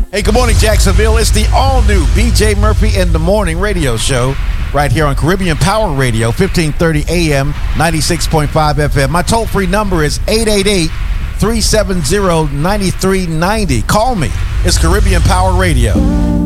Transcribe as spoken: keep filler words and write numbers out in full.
Hey, good morning, Jacksonville. It's the all-new B J Murphy in the Morning radio show right here on Caribbean Power Radio, fifteen thirty A M, ninety-six point five F M. My toll-free number is eight eight eight, three seven zero, nine three nine zero. Call me. It's Caribbean Power Radio.